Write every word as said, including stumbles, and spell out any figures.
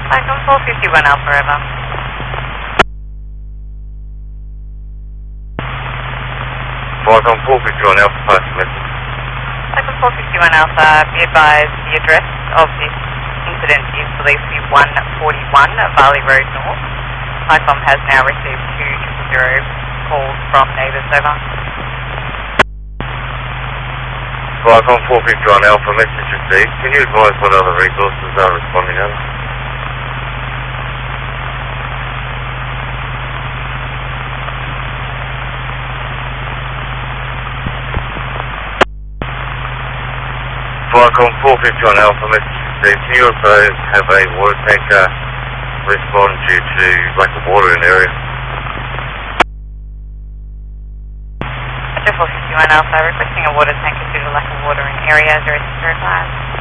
Icon four fifty-one Alpha Ever. Icon four fifty-one Alpha, pass the message. Icon four fifty-one Alpha, be advised the address of this incident is believed to be one forty-one Varley Road North. ICOM has now received two triple zero calls from neighbours, over. Icon four fifty-one Alpha, message received. Can you advise what other resources are responding over? Icon four fifty-one Alpha, message received. Can you also have a water tanker respond due to lack of water in the area? four fifty-one Alpha, requesting a water tanker due to lack of water in area zero six zero five.